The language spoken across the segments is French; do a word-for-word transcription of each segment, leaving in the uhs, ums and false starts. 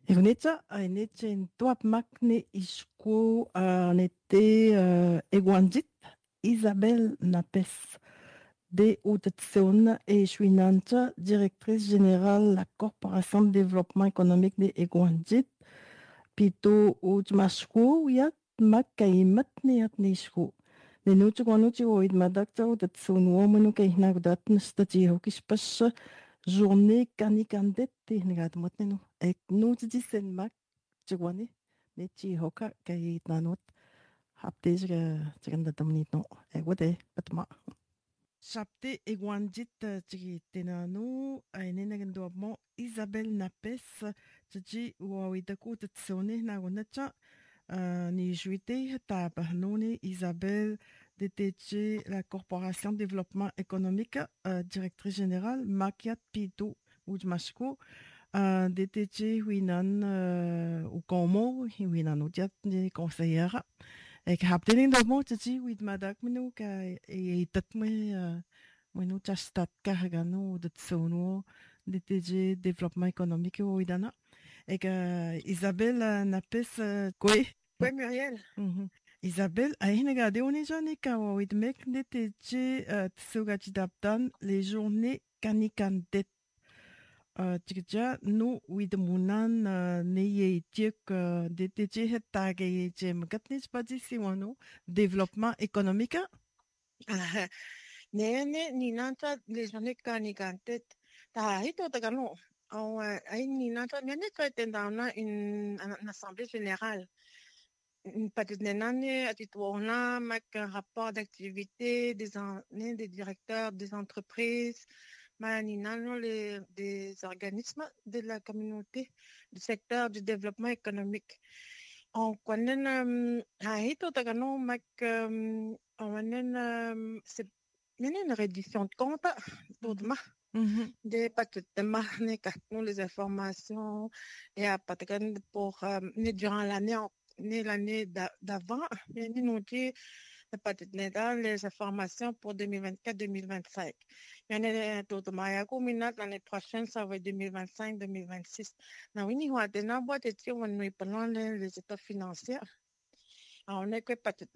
Egoneta, aenete en toap makne isko en été euh, Eguandit, Isabelle Napes, de Outetseona et Chouinanta, directrice générale de la Corporation de développement économique de Eguandit, Pito Outmashko, Yat Makaimat Niat Nishko. Nenutu Guanuti Oid Madakta Outetseon Womanu Kainagudat Nstati Hokishpash, journée Kanikandet Tihnigadmotnenu, ek Nutdi Senmak. Chigwani, ne chi hoka kay nanot hapte jiga chiganda tamnit no egwade patma. Chapte egwanjit chigi tenanu aine nagando mo Isabelle Napes chiji wawitaku tsone nagonacha ni juite tabarnone Isabelle D T G la Corporation de développement économique directrice générale Makiat Pito Ujmashko Uh, D T G winan uh, o como winan o diat ni conseillera ek haptening do mo tsi wit madak minu ka e tat me minu chastat ka ganu de tsono D T G développement économique o idana ek uh, Isabelle napes uh, kwe Oui, Muriel. mm-hmm. Isabelle a hinegade oni jani ka o wit mek D T G uh, tsugati daptan les journées kanikandet Tja, nu widemunan ne ye tjek de tje het tage ye jem katnis padisi wano développement économique. Ne ne ni nanta les journées canigantet ta hito ta gano au ai ni nanta ne ne traite dans une une assemblée générale. Peut-être ne à titre là un rapport d'activité des des directeurs des entreprises Maninano, les, des organismes de la communauté du secteur du développement économique. On connaît Haïto Tagano Mac on c'est une reddition de compte pour des paquets de marne les informations et à pour durant l'année l'année d'avant nous dit les informations pour deux mille vingt-quatre deux mille vingt-cinq. L'année prochaine, ça va être deux mille vingt-cinq deux mille vingt-six. Nous avons les états financiers. On est que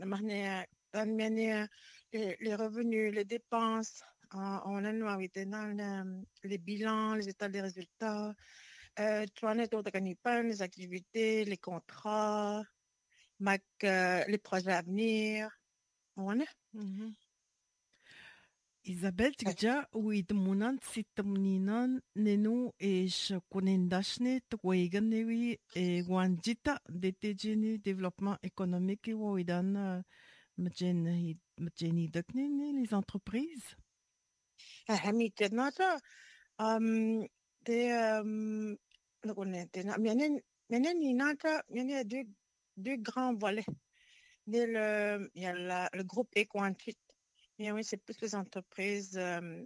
les revenus, les dépenses, on a dans les bilans, les états des résultats, les activités, les contrats, les projets à venir. On est. Mm-hmm. Isabelle tja wid munan sitamninan nenu e konendashne twagan newi e wanjita D T G ni développement économique e widan mjen mjeni dakne les entreprises. Ah mi tenata um de um le connaître na mienen mienen ni nata mienen deux deux grands volets. Il y a la, le groupe Equantit. Et oui, c'est plus les entreprises euh,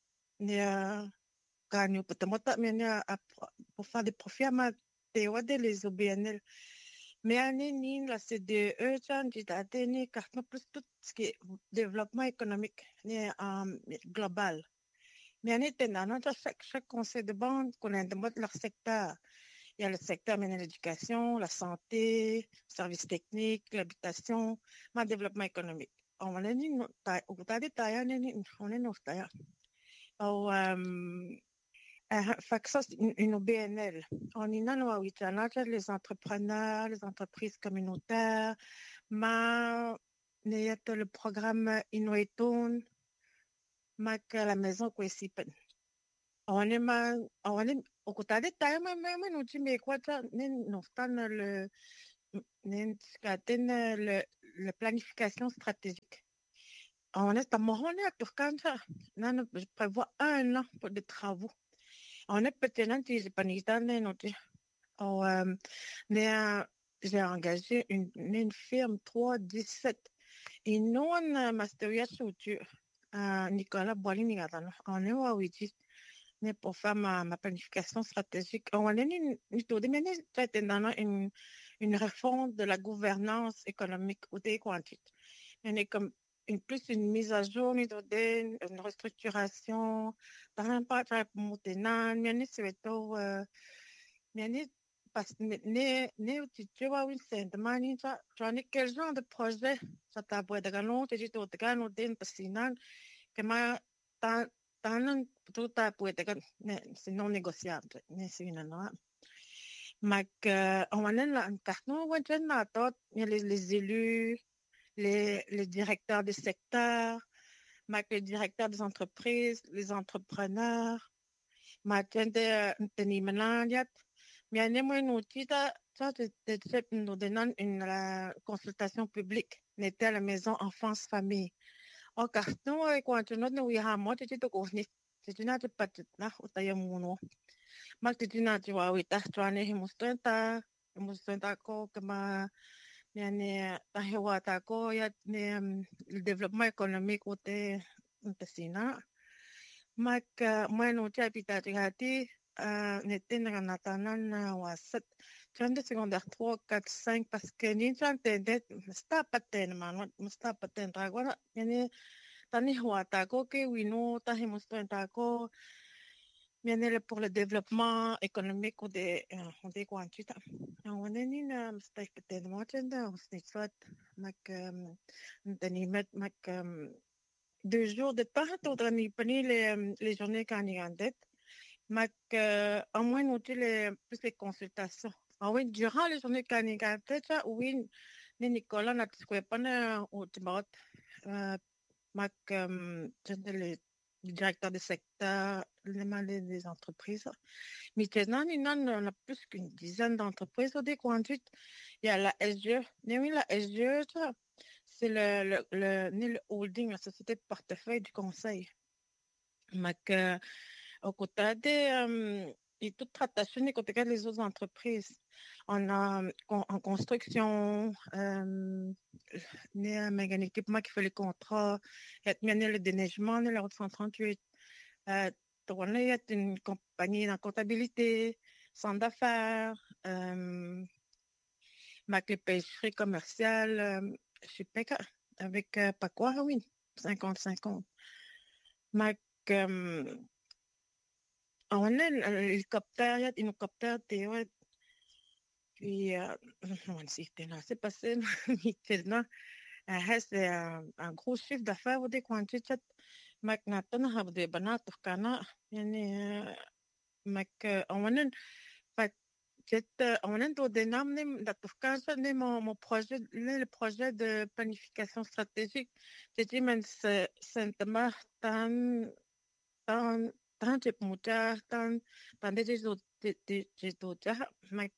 gagnent pour faire des profits à les O B N L. Mais année la C D E, j'ai carton plus tout ce qui est développement économique global. Mais année chaque chaque conseil de banque connaît leur secteur. Il y a le secteur de l'éducation, la santé, le service technique, l'habitation, le développement économique. On va dire, on va dire, on est nos tailles. Au, fait que ça, c'est une O B N L. On y a les entrepreneurs, les entreprises communautaires, mais il y a le programme Inuitun, mais la maison qu'on s'y peine. On est mal, on est au côté des tailles, mais même nous tu mais quoi ça, nous sommes le, le, la planification stratégique. On est à Moroney à Turkana, non, je prévois un an pour des travaux. On est peut-être un petit peu nous oh, j'ai engagé une, une firme trois dix-sept et nous on a masteria sur Nicolas Boilini, on est à Ouidji. Pour faire ma, ma planification stratégique. On a une, une, une réforme de la gouvernance économique ou des quantités. On est comme une, plus une mise à jour, une, une restructuration, par exemple, pour monter, on est parce que ne ne tu tu vois oui c'est demanding ça tu as quel genre de projet ça t'a beau de gagner tu dis tu te gagnes den pasinan que ma tan tan tu t'as beau de gagner c'est non négociable ne c'est une non mais on va là en carton on va dire là les les élus les les directeurs des secteurs mais les directeurs des entreprises les entrepreneurs ma gente tenimana mais moi nous dit ça c'est nous donnons une consultation publique n'était à la maison enfance famille au carton et quand tu nous y a moi tu te connais tu n'as pas de là au taille mono mais tu n'as tu vois oui tu as né mustanta mustanta ko kama yani tahewa ta ko ya ne le développement économique au te sina mak moi nous tu habitat hati n'était dans natana wasat trente secondaire trois quatre cinq parce que ni t'entendais sta paten man sta paten agora yani tani huata ko ke wino tahi mustanta ko viene pour le développement économique ou des des quantita on est ni na mistake paten mo tenda usnitsat mak tani met mak deux jours de temps tout drani pani les les journées candidates mais au moins noter les plus les consultations ah oui durant les journées candidates ça oui ni Nicolas n'a pas pas au timot mais les directeurs de secteur les des entreprises mais maintenant il y en a plus qu'une dizaine d'entreprises au déconduite il y a la S G E oui la S G E c'est le le le le holding la société de portefeuille du conseil mais au côté des et toute rattachée au côté des autres entreprises on a en construction euh, il y a un équipement qui fait les contrats il y a le déneigement de la route cent trente-huit euh, il y a une compagnie en comptabilité centre d'affaires euh, ma pêcherie commerciale euh, je sais pas avec euh, pas quoi oui cinquante cinquante ma euh, on a l'hélicoptère, il y a un hélicoptère, puis on s'était là, c'est passé, maintenant, c'est un gros chiffre d'affaires, vous dites, quand tu as maintenant, on a des bananes, kana, yani, mak, on a fait, on a tout dénommé, d'Afrique, mon mon projet, le projet de planification stratégique, j'ai dit, mais c'est simplement tant tan tan chep mucha tan tan de jesu de de jesu ja mak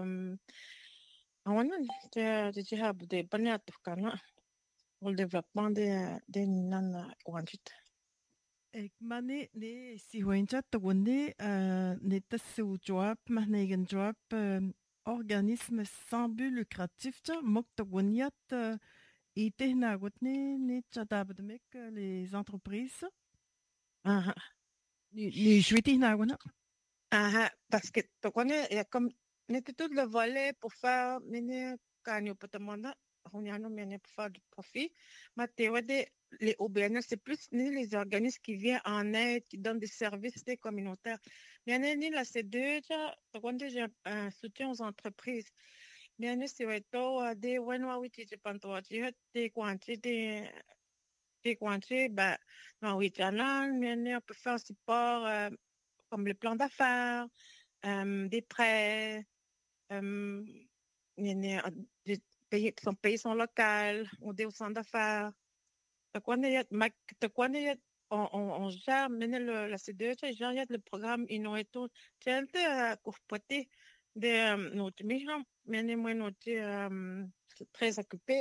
awan ja ja ha de banat kana pour le développement de de nan wanjit Ik mane ne si hoincha tawande ne tassou joab mahnegan joab organisme sans but lucratif ja mok tawaniat ite na gotne ne chadabdmek les entreprises ah ni ni jwiti na wana ah parce que tu connais il y a comme n'était tout le volet pour faire mine kanyo patamanda on y a non mine pour faire du profit mais tu vois les O B N L c'est plus ni les organismes qui viennent en aide qui donnent des services des communautaires bien ni la C deux ja tu connais j'ai un soutien aux entreprises bien c'est ouais toi des ouais oui tu penses toi tu as des quantités des quantités bah non oui tu as là on peut faire support euh, comme le plan d'affaires, euh, des prêts, euh, il y a des pays qui sont payés sont locaux ou des centres d'affaires. De quoi il y a, de quoi il y a, on, on, on gère, maintenant le, la C D E, il y a le programme Innovato, c'est un peu à courpoter de notre mission, mais moi, notre très occupé.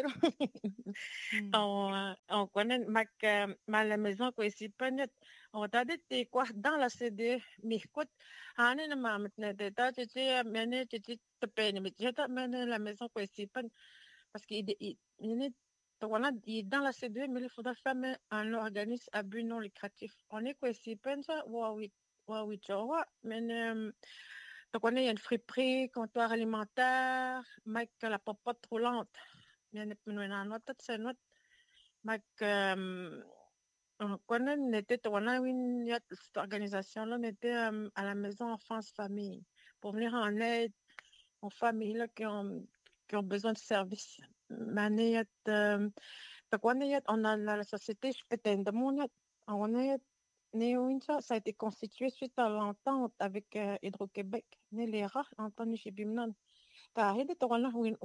On, on connaît ma, ma la maison quoi ici pas net on t'a dit quoi dans la C D mais écoute on est ma maintenant de ta tu sais mener tu sais te peine mais tu sais mener la maison quoi ici pas parce qu'il il est on a dit dans la C D mais il faudra faire un organisme à but non lucratif on est quoi ici pas ça oui oui oui tu vois mais donc on est une friperie comptoir alimentaire mais que la popote roulante mais on a une autre c'est notre Mac, euh, quand on était, on a une cette organisation-là, on était euh, à la maison enfance famille pour venir en aide aux familles là, qui, ont, qui ont besoin de services. Mais euh, on a la, la société, je peux t'aider, on a ça a été constitué suite à l'entente avec euh, Hydro-Québec. Les rats, entendez chez Bimnan. Car il est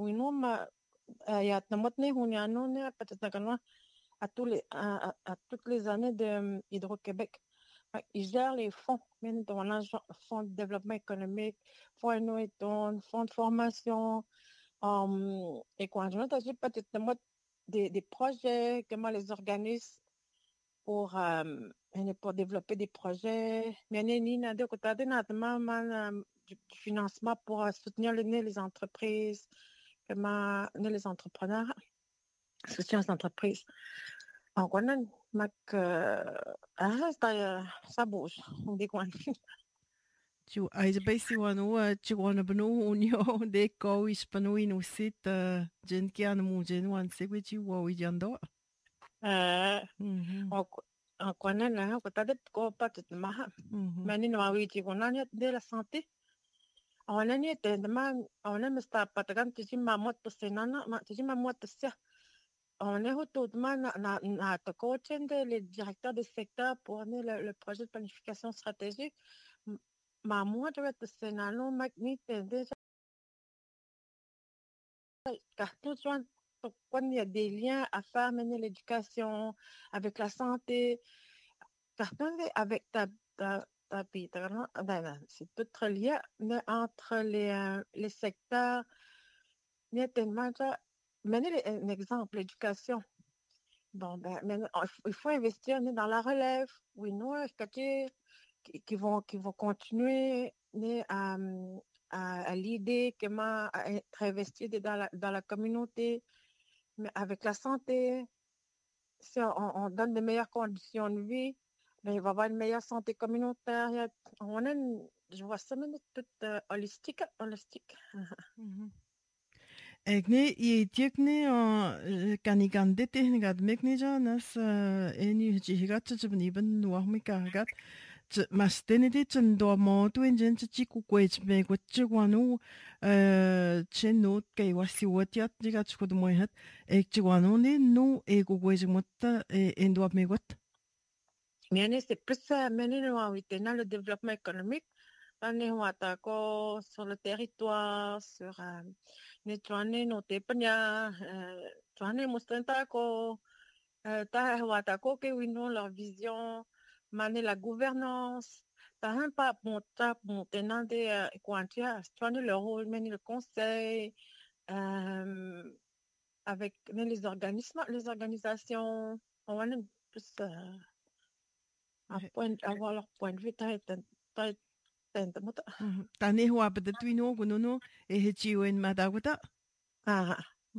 à, tous les, à, à, à toutes les années de um, Hydro-Québec. Ils gèrent les fonds, même dans le fonds de développement économique, fonds innovation, fonds de formation, um, et quand je m'agis peut-être des, des projets, comment les organismes pour, um, pour développer des projets, mais il y a du financement pour soutenir les entreprises, comment les entrepreneurs, soutien aux entreprises. En Guanan, Mac, ah, ça bouge, on dit quoi. Tu as basi wano tu wana bano unio de ko ispano inusit jen ki an mu jen wan se we tu wo yando. Eh, en Guanan, là, on t'a dit qu'on pas tout maha. Mais ni no awi ti Guanan de la santé. On a ni te demand, on a mesta patagan ti ma mot posenana, ma ti ma mot sia. On est autour na na na ta coach le directeur de secteur pour le, le projet de planification stratégique. Ma moi je vais te sénalo magnifique déjà car tout soin quand il y a des liens à faire mener l'éducation avec la santé car avec ta ta ta c'est tout relié mais entre les les secteurs il y a tellement mener un exemple l'éducation. Bon, ben, mais il faut investir dans la relève, oui, nous, qui, qui, vont, qui vont continuer à, à, à l'idée comment être investi dans la, dans la communauté, mais avec la santé, si on, on donne de meilleures conditions de vie, ben, il va y avoir une meilleure santé communautaire. On a une, je vois ça, mais tout uh, holistique. holistique. Egne i tiekne kanigande tehnigat mekne janas eni jihigat jibni ben nuahmi kagat mas tenede chen do mo tu enjen chi ku kwech me ko chigwanu chen no ke wasi watiat jigat chkud moyhat ek chigwanu ne no e ku kwech mutta en do me got. Mais c'est plus ça, mais nous avons le développement économique. Sur le territoire, sur les tournées, nos tépania, tournées moustantako, tahuatako, que oui, non, leur vision, maner la gouvernance, t'as un pas bon, t'as bon, tenant des quantias, tourner le rôle, mener le conseil, avec les organismes, les organisations, on va plus avoir leur point de vue, t'as Tane hua pada tuino kunono e he chiwen madawata. Ah.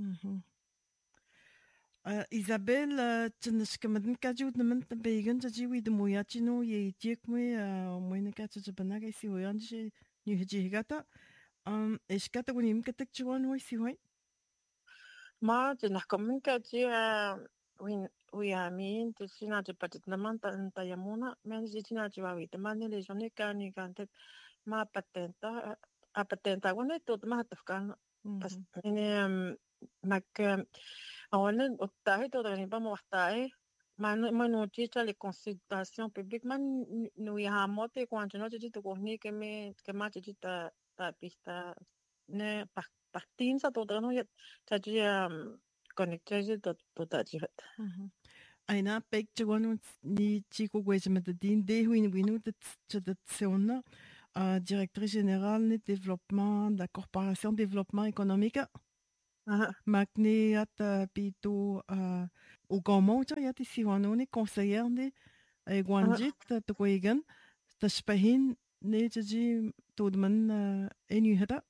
Isabelle, tseneskamadan kajut naman tabegan sa jiwi de moyachino ye tiek me moyna katsa banaga si hoyan je ni heji gata. Um eskata kunim katak chuan hoy si hoy. Ma tsenakamun kaji win oui amin te sina te patit naman ta ta yamuna men jitina jiwawi te mane les journées kani kantet ma patenta a patenta wone tot ma tafkan pas ene mak awone ottahi to dani ba mo wahtai man man utita les consultations publiques man nu ya mote quand no te to kohni ke me ke ma te ta ta pista ne partin sa to dano ya ta ji connecté to to ta ji Aina pek chegwanu ni chico gwejamata din de huin winu de tseona directrice générale de développement de la corporation de développement économique. Magni at pito au gomo cha yati siwano ni conseillère de Gwanjit to kwegan taspahin ne jaji todman enu hata.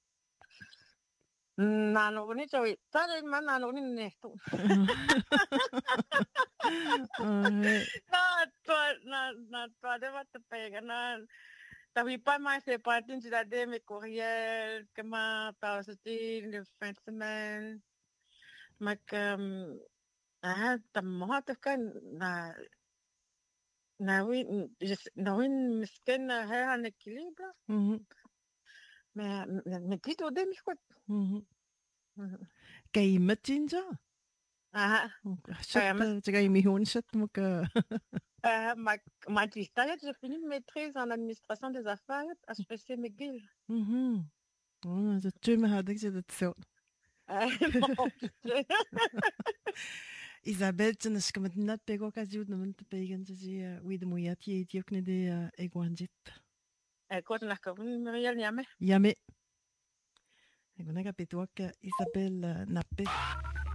Nano ni choy tare man nano ni ne to na to na na to de va te pega na t'avais pas mal fait partie de la de mes courriels comment t'as sorti le fin de semaine mais que ah t'as moi t'as quand na na oui na oui misken na un équilibre Mais, mais dit au demi, quoi. Mhm. Kay matinja. Ah, Chat, tu gagnes mi hon chat mo que. euh, ma, ma distaille, j'ai fini une maîtrise en administration des affaires à S P C McGill. Mhm. Oh, ça tu me had ik je dat zo. Euh, bon, Isabelle, tu n'as comme net pego kasi ud naman te pegen te si oui de moyat ye ti ok ne de egwanjit. écoute, on a comme Muriel Niamé. Yame. Ik ben kapitoak Isabelle Nappe.